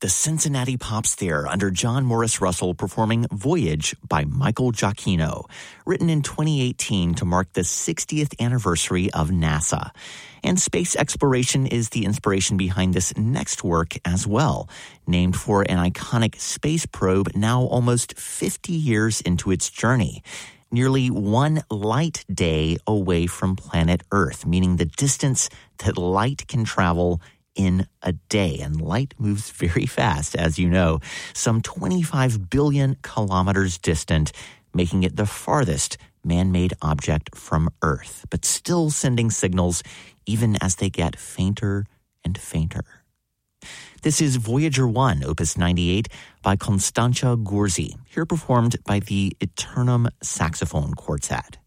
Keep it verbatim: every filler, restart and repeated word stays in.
the Cincinnati Pops there under John Morris Russell performing Voyage by Michael Giacchino, written in twenty eighteen to mark the sixtieth anniversary of NASA. And space exploration is the inspiration behind this next work as well, named for an iconic space probe now almost fifty years into its journey. Nearly one light day away from planet Earth, meaning the distance that light can travel in a day. And light moves very fast, as you know, some twenty-five billion kilometers distant, making it the farthest man-made object from Earth, but still sending signals even as they get fainter and fainter. This is Voyager one, Opus ninety-eight, by Constanța Gurzi, here performed by the Eternum Saxophone Quartet.